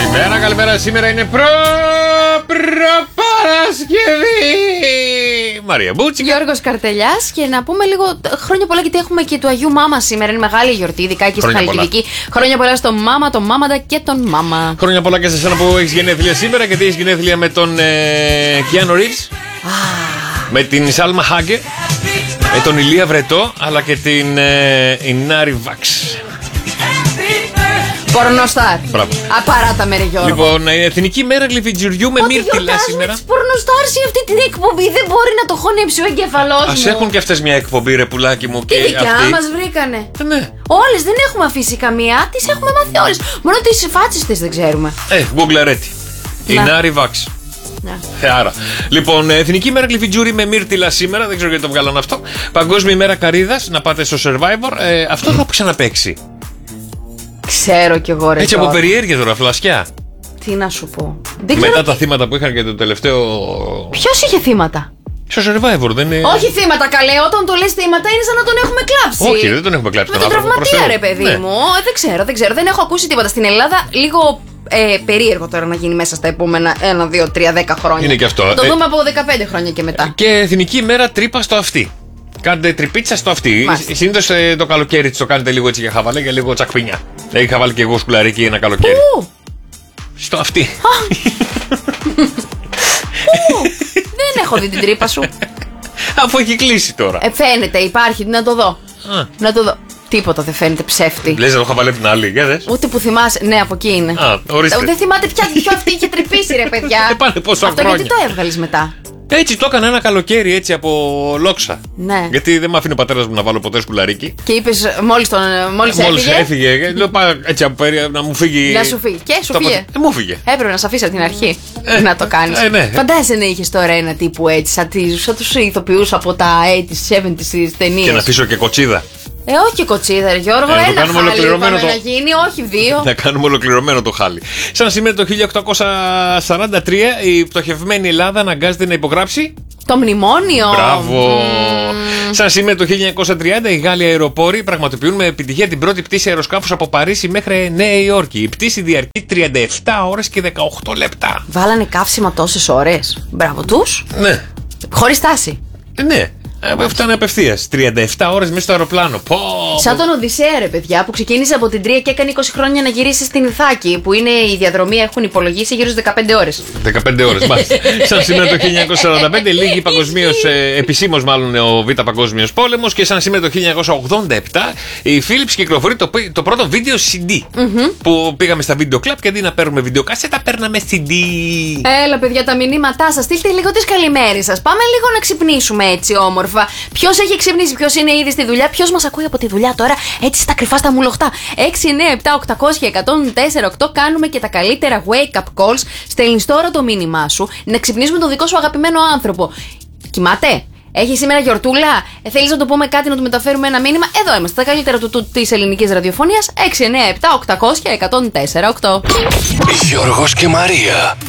Καλημέρα. Σήμερα είναι Παρασκευή. Μαρία Μπούτσικα. Γιώργος Καρτελιάς. Και να πούμε λίγο χρόνια πολλά, γιατί έχουμε και του Αγίου Μάμα σήμερα. Είναι μεγάλη γιορτή, ειδικά εκεί στη Χαλκιδική. Χρόνια πολλά στον Μάμα, τον Μάμαντα και τον Μάμα. Χρόνια πολλά και σε εσένα που έχεις γενέθλια σήμερα, γιατί έχεις γενέθλια με τον Κιάνο Ρίβς, με την Σάλμα Χάγκε, με τον Ηλία Βρετό, αλλά και την Ινάρη Βαξ. Πορνοστάρ. Απαράτα με, ρε Γιώργο. Λοιπόν, εθνική μέρα γλυφιτζουριού με μύρτιλα σήμερα. Τις πορνοστάρς σε αυτή την εκπομπή δεν μπορεί να το χωνέψει ο εγκεφαλός μου. Ας έχουν και αυτές μια εκπομπή, ρε πουλάκι μου. Και δικιά μας βρήκανε. Ναι. Όλες δεν έχουμε αφήσει καμία, τις έχουμε μάθει όλες. Μόνο τις φάτσες τις δεν ξέρουμε. Google αρέτη. Ινάρη Βαξ. Άρα. Λοιπόν, εθνική μέρα γλυφιτζούρι με μύρτιλα σήμερα. Δεν ξέρω γιατί το βγάλαν αυτό. Παγκόσμια ημέρα καρύδας. Να πάτε στο Survivor. Αυτό θα ξαναπαίξει. Ξέρω κι εγώ, ρε. Έτσι από περιέργεια τώρα, φλασιά. Τι να σου πω. Μετά τα θύματα που είχαν και το τελευταίο. Ποιος είχε θύματα? Στο Survivor δεν είναι. Όχι θύματα, καλέ. Όταν το λες θύματα είναι σαν να τον έχουμε κλάψει. Όχι, δεν τον έχουμε κλάψει. Με τον τραυματία, ρε παιδί μου. Δεν ξέρω. Δεν έχω ακούσει τίποτα στην Ελλάδα. Λίγο περίεργο τώρα να γίνει μέσα στα επόμενα 1, 2, 3, 10 χρόνια. Είναι και αυτό. Θα το δούμε από 15 χρόνια και μετά. Και εθνική μέρα τρύπα στο αυτί. Κάντε τρυπίτσα στο αυτί. Συνήθως το καλοκαίρι το κάνετε λίγο έτσι για χαβαλέ, για λίγο τσακπινιά. Είχα βάλει και εγώ σκουλαρίκι ένα καλοκαίρι. Πού? Στο αυτί. Πού? Δεν έχω δει την τρύπα σου. Αφού έχει κλείσει τώρα. Φαίνεται, υπάρχει, να το δω. Να το δω. Τίποτα δεν φαίνεται, ψεύτη. Λες να το χαβαλέ την άλλη, για δες. Ούτε που θυμάσαι. Ναι, από εκεί είναι. Δεν θυμάται ποιο αυτή είχε τρυπήσει, ρε παιδιά. Πάνε πόσα αυτό χρόνια. Γιατί το έβγαλες μετά? Έτσι το έκανα ένα καλοκαίρι, έτσι από λόξα. Ναι. Γιατί δεν μ' άφηνε ο πατέρας μου να βάλω ποτέ σκουλαρίκι. Και είπες μόλις έφυγε. Λέω έτσι από να μου φύγει. Να σου φύγει. Και σου φύγε. Μου φύγε. Έπρεπε να σε αφήσει από την αρχή να το κάνεις. Ναι. Φαντάζεσαι να είχες τώρα ένα τύπου έτσι, σαν τους ηθοποιούς από τα 80s, 70s ταινίες. Και να αφήσω και κοτσίδα. Όχι και κοτσίδα, Γιώργο, ένα χάλι είπαμε να γίνει, όχι δύο. Να κάνουμε ολοκληρωμένο το χάλι. Σαν σήμερα το 1843 η πτωχευμένη Ελλάδα αναγκάζεται να υπογράψει το μνημόνιο. Μπράβο. Σαν σήμερα το 1930 οι Γάλλοι αεροπόροι πραγματοποιούν με επιτυχία την πρώτη πτήση αεροσκάφους από Παρίσι μέχρι Νέα Υόρκη. Η πτήση διαρκεί 37 ώρες και 18 λεπτά. Βάλανε καύσιμα τόσες ώρες. Μπράβο τους. Ναι. Χωρίς στάση. Ναι. Φτάνε απευθείας. 37 ώρες μέσα στο αεροπλάνο. Σαν τον Οδυσσέα, ρε παιδιά, που ξεκίνησε από την Τρία και έκανε 20 χρόνια να γυρίσει στην Ιθάκη, που είναι η διαδρομή, έχουν υπολογίσει γύρω στις 15 ώρες. 15 ώρες, μάλιστα. Σαν σήμερα το 1945 λήγει παγκοσμίως, επισήμως μάλλον ο Β' Παγκόσμιος Πόλεμος, και σαν σήμερα το 1987 η Philips κυκλοφορεί το πρώτο βίντεο CD. Που πήγαμε στα βίντεο κλαμπ και αντί να παίρνουμε βιντεοκάσετα, παίρναμε CD. Έλα, παιδιά, τα μηνύματά σας. Στείλτε λίγο τις καλημέρες σας. Πάμε λίγο να ξυπνήσουμε έτσι όμορφα. Ποιος έχει ξυπνήσει, ποιος είναι ήδη στη δουλειά, ποιος μας ακούει από τη δουλειά τώρα, έτσι στα κρυφά στα μουλοχτά. 6, 9, 7, 800 και 104,8. Κάνουμε και τα καλύτερα wake up calls. Στέλνεις τώρα το μήνυμά σου να ξυπνήσουμε τον δικό σου αγαπημένο άνθρωπο. Κοιμάται? Έχει σήμερα γιορτούλα? Θέλεις να το πούμε κάτι, να του μεταφέρουμε ένα μήνυμα? Εδώ είμαστε, τα καλύτερα της ελληνικής ραδιοφωνίας. 6, 9, 7, 800 και 104,8. Γιώργος και Μαρία.